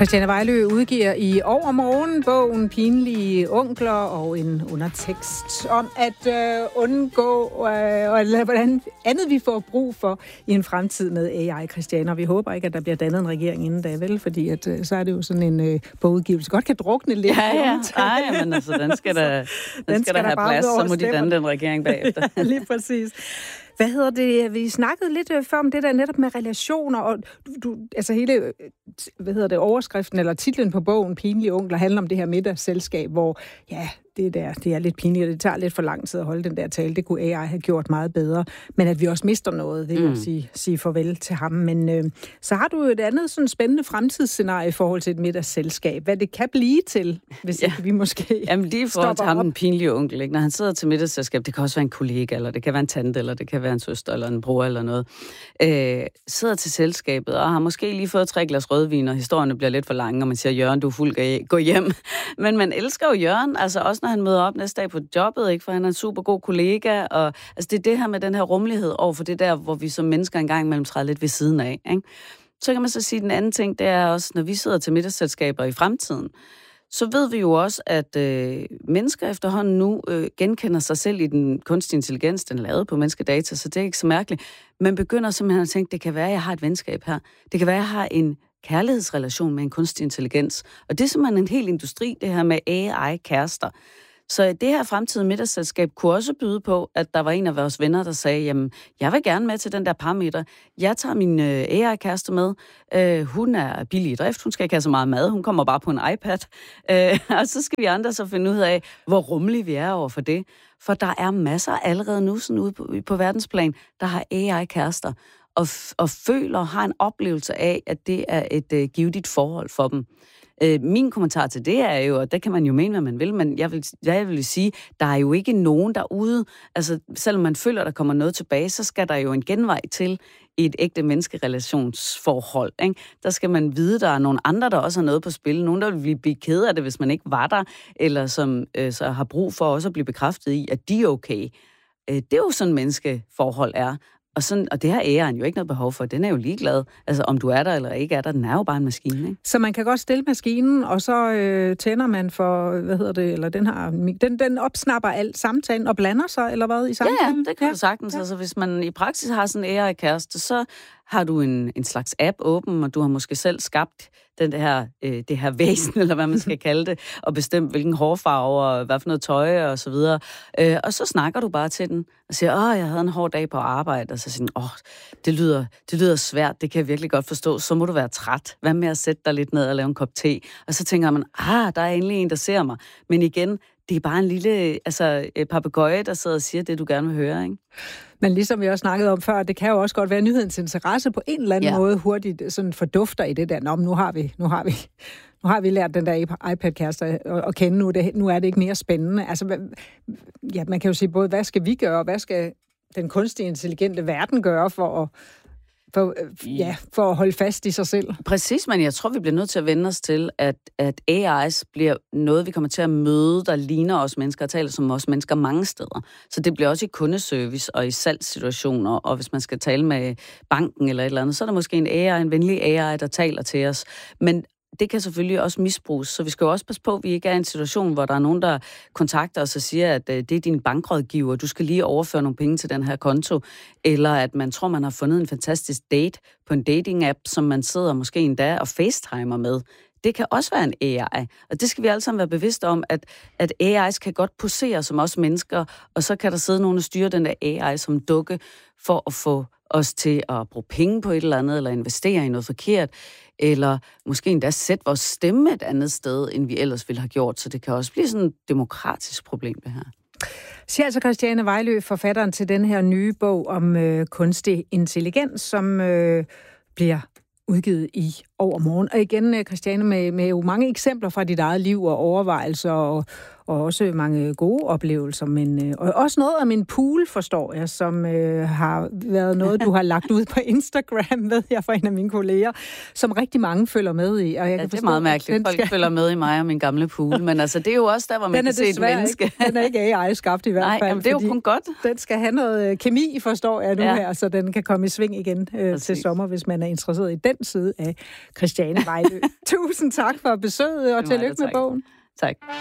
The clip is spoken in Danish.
Christiane Vejlø udgiver i overmorgen bogen Pinlige onkler og en undertekst om at undgå hvordan andet vi får brug for i en fremtid med AI, Christiane. Og vi håber ikke, at der bliver dannet en regering inden da, vel? Fordi at, så er det jo sådan en bogudgivelse. Godt kan drukne lidt. Ja. Ej, men altså, den skal der have plads, så må de danne den regering bagefter. Ja, lige præcis. Hvad hedder det? Vi snakkede lidt før om det der netop med relationer, og altså hele, overskriften eller titlen på bogen, Pinlige onkler, handler om det her middagsselskab, hvor, ja, det er lidt pinligt, og det tager lidt for lang tid at holde den der tale. Det kunne AI have gjort meget bedre. Men at vi også mister noget, det vil sige farvel til ham. Men så har du et andet sådan spændende fremtidsscenarie i forhold til et middagsselskab. Hvad det kan blive til, hvis ikke vi måske. Jamen lige i forhold til ham, den pinlige onkel, ikke? Når han sidder til middagsselskab, det kan også være en kollega, eller det kan være en tante, eller det kan være en søster, eller en bror, eller noget. Sidder til selskabet, og har måske lige fået 3 glas rødvin, og historierne bliver lidt for lange, og man siger, Jørgen, du er fuld, gå hjem. Men man elsker jo Jørgen, altså også når han møder op næste dag på jobbet, ikke? For han er en super god kollega, og altså det er det her med den her rummelighed over for det der, hvor vi som mennesker engang imellem træder lidt ved siden af, ikke? Så kan man så sige, at den anden ting, det er også, når vi sidder til middagsselskaber i fremtiden, så ved vi jo også, at mennesker efterhånden nu genkender sig selv i den kunstige intelligens, den er lavet på menneskedata, så det er ikke så mærkeligt. Man begynder simpelthen at tænke, det kan være, at jeg har et venskab her. Det kan være, at jeg har en kærlighedsrelation med en kunstig intelligens. Og det er simpelthen en hel industri, det her med AI-kærester. Så det her fremtidige middagsselskab kunne også byde på, at der var en af vores venner, der sagde, jamen, jeg vil gerne med til den der parameter. Jeg tager min AI-kæreste med. Hun er billig i drift. Hun skal ikke have så meget mad. Hun kommer bare på en iPad. Og så skal vi andre så finde ud af, hvor rummelige vi er over for det. For der er masser allerede nu sådan ude på verdensplan, der har AI-kærester og føler, har en oplevelse af, at det er et givetigt forhold for dem. Min kommentar til det er jo, og det kan man jo mene, hvad man vil, men jeg vil sige, der er jo ikke nogen derude, altså selvom man føler, der kommer noget tilbage, så skal der jo en genvej til i et ægte menneskerelationsforhold, ikke? Der skal man vide, der er nogle andre, der også har noget på spil. Nogen, der vil blive ked af det, hvis man ikke var der, eller som så har brug for også at blive bekræftet i, at de er okay. Det er jo sådan, menneskeforhold er. Og det har æren jo ikke noget behov for. Den er jo ligeglad. Altså, om du er der eller ikke er der, den er jo bare en maskine, ikke? Så man kan godt stille maskinen, og så tænder man for, eller den opsnapper alt samtalen og blander sig, eller hvad, i samtalen? Ja, det kan du sagtens. Ja. Altså, hvis man i praksis har sådan en AI-kæreste, så har du en slags app åben, og du har måske selv skabt det her væsen, eller hvad man skal kalde det, og bestemt hvilken hårfarve, og hvad for noget tøj, og så videre. Og så snakker du bare til den, og siger, jeg havde en hård dag på arbejde, og så siger den, det lyder svært, det kan jeg virkelig godt forstå, så må du være træt. Hvad med at sætte dig lidt ned og lave en kop te? Og så tænker man, der er endelig en, der ser mig. Men igen, det er bare en lille papegøje, der sidder og siger det, du gerne vil høre, ikke? Men ligesom vi også snakkede om før, det kan jo også godt være nyhedens interesse på en eller anden måde hurtigt sådan fordufter i det der. Nu har vi lært den der iPad-kæreste at kende nu er det ikke mere spændende. Altså, man kan jo sige både, hvad skal vi gøre, og hvad skal den kunstige intelligente verden gøre for at holde fast i sig selv. Præcis, men jeg tror, vi bliver nødt til at vende os til, at AI's bliver noget, vi kommer til at møde, der ligner os mennesker og taler som os mennesker mange steder. Så det bliver også i kundeservice og i salgssituationer, og hvis man skal tale med banken eller et eller andet, så er der måske en venlig AI, der taler til os. Men det kan selvfølgelig også misbruges, så vi skal jo også passe på, at vi ikke er i en situation, hvor der er nogen, der kontakter os og siger, at det er din bankrådgiver, du skal lige overføre nogle penge til den her konto, eller at man tror, man har fundet en fantastisk date på en dating-app, som man sidder måske endda og facetimer med. Det kan også være en AI, og det skal vi alle sammen være bevidste om, at AI's kan godt posere som os mennesker, og så kan der sidde nogen og styre den der AI som dukke for at få os til at bruge penge på et eller andet, eller investere i noget forkert, eller måske endda sætte vores stemme et andet sted, end vi ellers ville have gjort. Så det kan også blive sådan et demokratisk problem, det her. Siger altså Christiane Vejlø, forfatteren til den her nye bog om kunstig intelligens, som bliver udgivet i overmorgen. Og igen, Christiane, med jo mange eksempler fra dit eget liv og overvejelser, og også mange gode oplevelser, men og også noget om en pool, forstår jeg, som har været noget, du har lagt ud på Instagram, ved jeg, fra en af mine kolleger, som rigtig mange følger med i. Og jeg kan det er meget mærkeligt. Folk følger med i mig og min gamle pool, men altså, det er jo også der, hvor man kan se et menneske. Den er ikke AI-skabt i hvert fald. Nej, jamen, det er jo kun godt. Den skal have noget kemi, forstår jeg nu her, så den kan komme i sving igen til sommer, hvis man er interesseret i den side af Christiane Vejlø. Tusind tak for besøget, og tillykke med bogen. Tak.